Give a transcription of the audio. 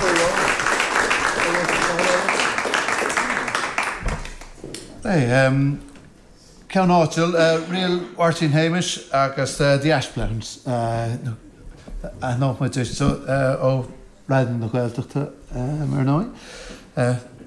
Hey, Ceann áitiúil rial Martin Hamish agus The Ashblounds. Nó mai dúis ó Radan na Gaeltachta mar nói.